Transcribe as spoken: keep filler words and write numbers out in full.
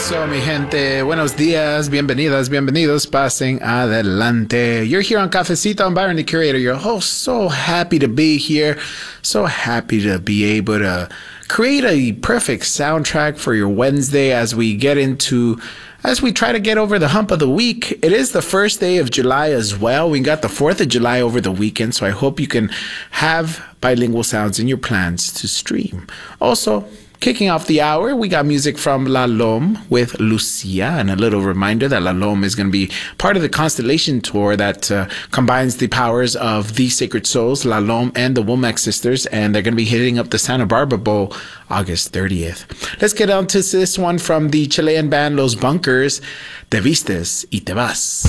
eso, mi gente? Buenos días, bienvenidas, bienvenidos. Pasen adelante. You're here on Cafecito. I'm Byron, the curator, your host. So happy to be here. So happy to be able to create a perfect soundtrack for your Wednesday as we get into, as we try to get over the hump of the week. It is the first day of July as well. We got the fourth of July over the weekend, so I hope you can have bilingual sounds in your plans to stream. Also, kicking off the hour, we got music from La Lome with Lucia, and a little reminder that La Lome is going to be part of the Constellation Tour that uh, combines the powers of the Sacred Souls, La Lome, and the Womack Sisters, and they're going to be hitting up the Santa Barbara Bowl August thirtieth. Let's get on to this one from the Chilean band Los Bunkers, Te Vistes y Te Vas.